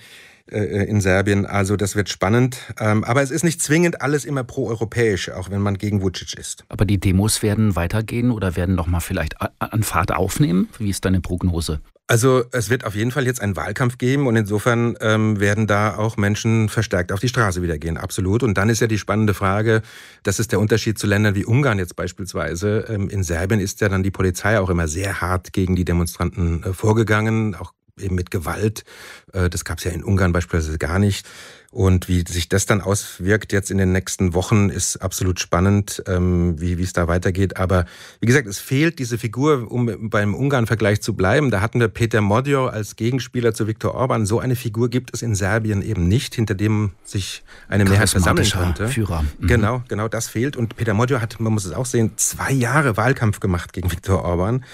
in Serbien. Also das wird spannend. Aber es ist nicht zwingend alles immer pro-europäisch, auch wenn man gegen Vučić ist. Aber die Demos werden weitergehen oder werden noch mal vielleicht an Fahrt aufnehmen? Wie ist deine Prognose? Also es wird auf jeden Fall jetzt einen Wahlkampf geben, und insofern werden da auch Menschen verstärkt auf die Straße wieder gehen, absolut. Und dann ist ja die spannende Frage, das ist der Unterschied zu Ländern wie Ungarn jetzt beispielsweise. In Serbien ist ja dann die Polizei auch immer sehr hart gegen die Demonstranten vorgegangen, auch eben mit Gewalt. Das gab es ja in Ungarn beispielsweise gar nicht. Und wie sich das dann auswirkt jetzt in den nächsten Wochen, ist absolut spannend, wie es da weitergeht. Aber wie gesagt, es fehlt diese Figur, um beim Ungarn-Vergleich zu bleiben. Da hatten wir Peter Magyar als Gegenspieler zu Viktor Orban. So eine Figur gibt es in Serbien eben nicht, hinter dem sich eine Mehrheit versammeln könnte. Führer. Mhm. Genau, das fehlt. Und Peter Magyar hat, man muss es auch sehen, 2 Jahre Wahlkampf gemacht gegen Viktor Orban.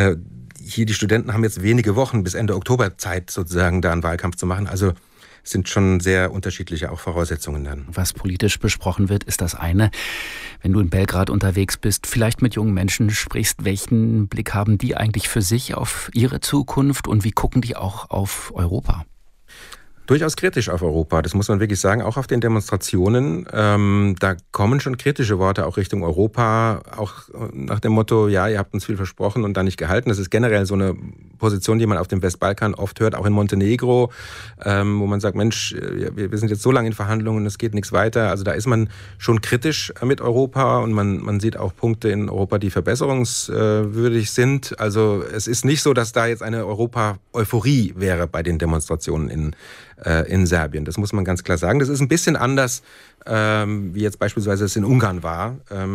Hier die Studenten haben jetzt wenige Wochen bis Ende Oktober Zeit, sozusagen da einen Wahlkampf zu machen. Also sind schon sehr unterschiedliche auch Voraussetzungen dann. Was politisch besprochen wird, ist das eine. Wenn du in Belgrad unterwegs bist, vielleicht mit jungen Menschen sprichst, welchen Blick haben die eigentlich für sich auf ihre Zukunft und wie gucken die auch auf Europa? durchaus kritisch auf Europa. Das muss man wirklich sagen, auch auf den Demonstrationen. Da kommen schon kritische Worte auch Richtung Europa, auch nach dem Motto, ja, ihr habt uns viel versprochen und dann nicht gehalten. Das ist generell so eine Position, die man auf dem Westbalkan oft hört, auch in Montenegro, wo man sagt, Mensch, wir sind jetzt so lange in Verhandlungen, es geht nichts weiter. Also da ist man schon kritisch mit Europa und man sieht auch Punkte in Europa, die verbesserungswürdig sind. Also es ist nicht so, dass da jetzt eine Europa-Euphorie wäre bei den Demonstrationen in Serbien. Das muss man ganz klar sagen. Das ist ein bisschen anders, wie jetzt beispielsweise es in Ungarn war.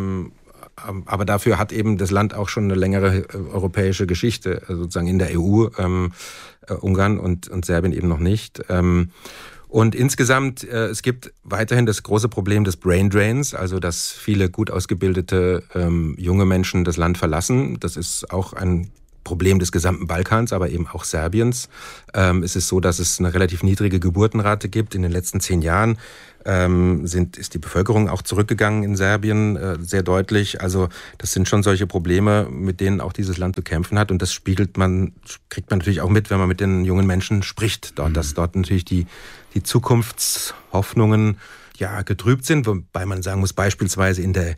Aber dafür hat eben das Land auch schon eine längere europäische Geschichte, sozusagen in der EU, Ungarn und Serbien eben noch nicht. Und insgesamt, es gibt weiterhin das große Problem des Brain Drains, also dass viele gut ausgebildete junge Menschen das Land verlassen. Das ist auch ein Problem des gesamten Balkans, aber eben auch Serbiens. Es ist so, dass es eine relativ niedrige Geburtenrate gibt. In den letzten 10 Jahren ist die Bevölkerung auch zurückgegangen in Serbien, sehr deutlich. Also das sind schon solche Probleme, mit denen auch dieses Land zu kämpfen hat. Und das kriegt man natürlich auch mit, wenn man mit den jungen Menschen spricht dort, dass dort natürlich die Zukunftshoffnungen getrübt sind, wobei man sagen muss, beispielsweise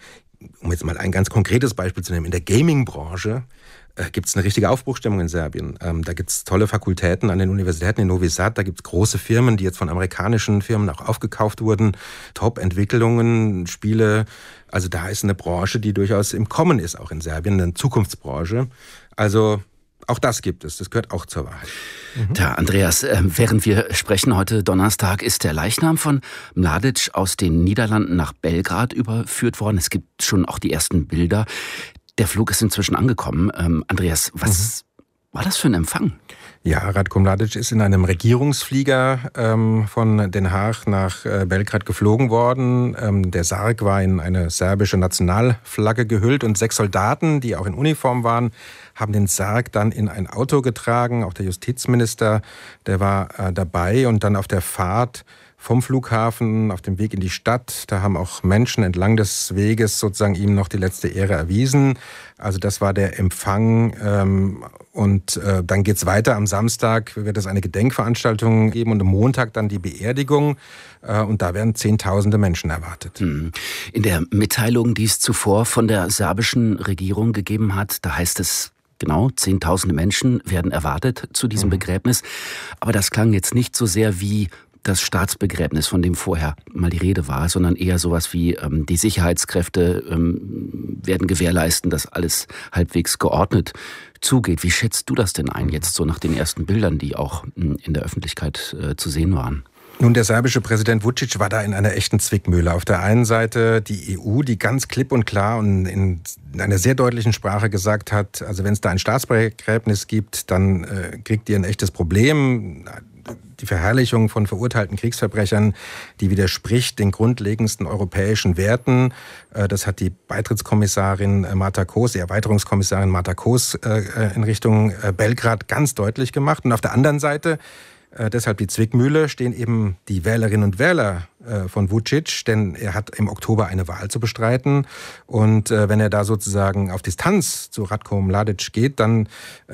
um jetzt mal ein ganz konkretes Beispiel zu nehmen, in der Gaming-Branche gibt es eine richtige Aufbruchstimmung in Serbien. Da gibt es tolle Fakultäten an den Universitäten in Novi Sad. Da gibt es große Firmen, die jetzt von amerikanischen Firmen auch aufgekauft wurden. Top-Entwicklungen, Spiele. Also da ist eine Branche, die durchaus im Kommen ist, auch in Serbien, eine Zukunftsbranche. Also auch das gibt es. Das gehört auch zur Wahrheit. Tja, Andreas, während wir sprechen, heute Donnerstag ist der Leichnam von Mladic aus den Niederlanden nach Belgrad überführt worden. Es gibt schon auch die ersten Bilder. Der Flug ist inzwischen angekommen. Andreas, was war das für ein Empfang? Ja, Ratko Mladic ist in einem Regierungsflieger von Den Haag nach Belgrad geflogen worden. Der Sarg war in eine serbische Nationalflagge gehüllt und 6 Soldaten, die auch in Uniform waren, haben den Sarg dann in ein Auto getragen. Auch der Justizminister, der war dabei und dann auf der Fahrt vom Flughafen auf dem Weg in die Stadt. Da haben auch Menschen entlang des Weges sozusagen ihm noch die letzte Ehre erwiesen. Also das war der Empfang. Und dann geht's weiter. Am Samstag wird es eine Gedenkveranstaltung geben und am Montag dann die Beerdigung. Und da werden Zehntausende Menschen erwartet. In der Mitteilung, die es zuvor von der serbischen Regierung gegeben hat, da heißt es, genau, Zehntausende Menschen werden erwartet zu diesem Begräbnis. Aber das klang jetzt nicht so sehr wie das Staatsbegräbnis, von dem vorher mal die Rede war, sondern eher sowas wie die Sicherheitskräfte werden gewährleisten, dass alles halbwegs geordnet zugeht. Wie schätzt du das denn ein, jetzt so nach den ersten Bildern, die auch in der Öffentlichkeit zu sehen waren? Nun, der serbische Präsident Vučić war da in einer echten Zwickmühle. Auf der einen Seite die EU, die ganz klipp und klar und in einer sehr deutlichen Sprache gesagt hat, also wenn es da ein Staatsbegräbnis gibt, dann kriegt ihr ein echtes Problem. Die Verherrlichung von verurteilten Kriegsverbrechern, die widerspricht den grundlegendsten europäischen Werten. Das hat die Beitrittskommissarin Marta Kos, die Erweiterungskommissarin Marta Kos in Richtung Belgrad ganz deutlich gemacht. Und auf der anderen Seite, deshalb die Zwickmühle, stehen eben die Wählerinnen und Wähler von Vučić, denn er hat im Oktober eine Wahl zu bestreiten. Und wenn er da sozusagen auf Distanz zu Ratko Mladic geht, dann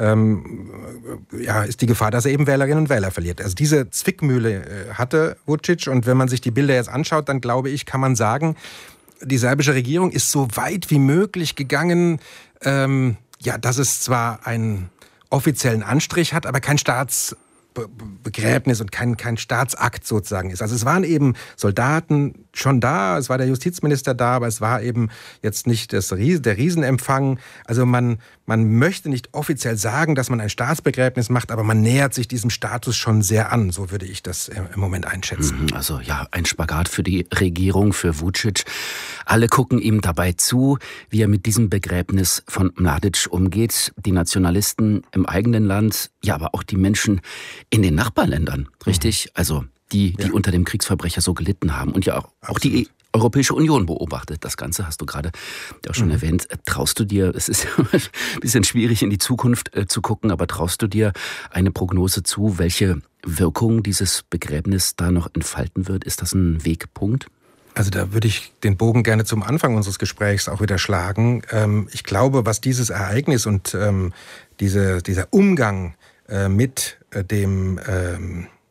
ist die Gefahr, dass er eben Wählerinnen und Wähler verliert. Also diese Zwickmühle hatte Vučić. Und wenn man sich die Bilder jetzt anschaut, dann glaube ich, kann man sagen, die serbische Regierung ist so weit wie möglich gegangen, dass es zwar einen offiziellen Anstrich hat, aber kein Staatsbegräbnis und kein Staatsakt sozusagen ist. Also es waren eben Soldaten schon da, es war der Justizminister da, aber es war eben jetzt nicht der Riesenempfang. Also man möchte nicht offiziell sagen, dass man ein Staatsbegräbnis macht, aber man nähert sich diesem Status schon sehr an. So würde ich das im Moment einschätzen. Also ja, ein Spagat für die Regierung, für Vučić. Alle gucken ihm dabei zu, wie er mit diesem Begräbnis von Mladic umgeht. Die Nationalisten im eigenen Land, ja, aber auch die Menschen in den Nachbarländern, richtig? Also die unter dem Kriegsverbrecher so gelitten haben. Und ja auch die Europäische Union beobachtet das Ganze, hast du gerade auch schon erwähnt. Traust du dir, es ist ein bisschen schwierig in die Zukunft zu gucken, aber traust du dir eine Prognose zu, welche Wirkung dieses Begräbnis da noch entfalten wird? Ist das ein Wegpunkt? Also da würde ich den Bogen gerne zum Anfang unseres Gesprächs auch wieder schlagen. Ich glaube, was dieses Ereignis und dieser Umgang mit dem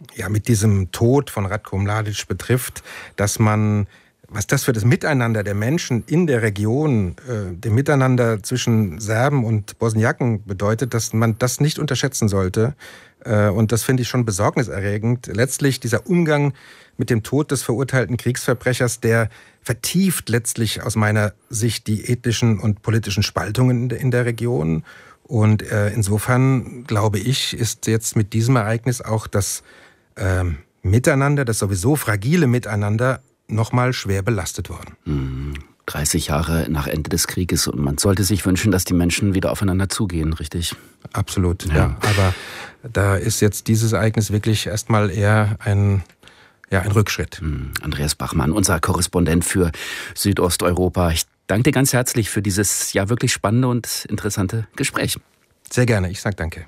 ja, mit diesem Tod von Ratko Mladic betrifft, dass man, was das für das Miteinander der Menschen in der Region, dem Miteinander zwischen Serben und Bosniaken bedeutet, dass man das nicht unterschätzen sollte. Und das finde ich schon besorgniserregend. Letztlich dieser Umgang mit dem Tod des verurteilten Kriegsverbrechers, der vertieft letztlich aus meiner Sicht die ethnischen und politischen Spaltungen in der Region. Und insofern, glaube ich, ist jetzt mit diesem Ereignis auch das Miteinander, das sowieso fragile Miteinander, nochmal schwer belastet worden. 30 Jahre nach Ende des Krieges und man sollte sich wünschen, dass die Menschen wieder aufeinander zugehen, richtig? Absolut, ja. Aber da ist jetzt dieses Ereignis wirklich erstmal eher ein Rückschritt. Andreas Bachmann, unser Korrespondent für Südosteuropa. Ich danke dir ganz herzlich für dieses ja wirklich spannende und interessante Gespräch. Sehr gerne, ich sage danke.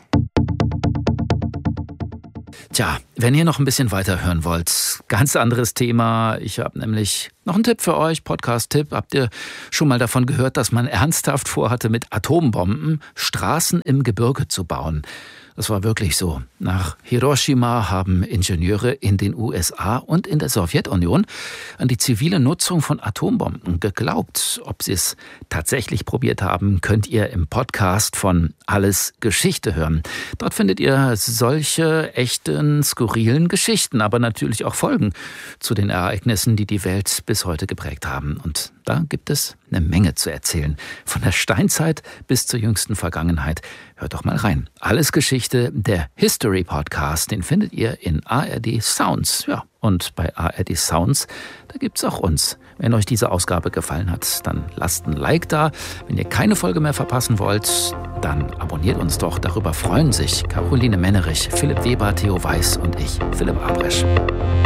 Tja, wenn ihr noch ein bisschen weiter hören wollt, ganz anderes Thema. Ich habe nämlich noch einen Tipp für euch, Podcast-Tipp. Habt ihr schon mal davon gehört, dass man ernsthaft vorhatte, mit Atombomben Straßen im Gebirge zu bauen? Das war wirklich so. Nach Hiroshima haben Ingenieure in den USA und in der Sowjetunion an die zivile Nutzung von Atombomben geglaubt. Ob sie es tatsächlich probiert haben, könnt ihr im Podcast von Alles Geschichte hören. Dort findet ihr solche echten, skurrilen Geschichten, aber natürlich auch Folgen zu den Ereignissen, die die Welt bis heute geprägt haben. Und da gibt es eine Menge zu erzählen. Von der Steinzeit bis zur jüngsten Vergangenheit. Hört doch mal rein. Alles Geschichte, der History Podcast, den findet ihr in ARD Sounds. Ja, und bei ARD Sounds, da gibt's auch uns. Wenn euch diese Ausgabe gefallen hat, dann lasst ein Like da. Wenn ihr keine Folge mehr verpassen wollt, dann abonniert uns doch. Darüber freuen sich Caroline Mennerich, Philipp Weber, Theo Weiß und ich, Philipp Abresch.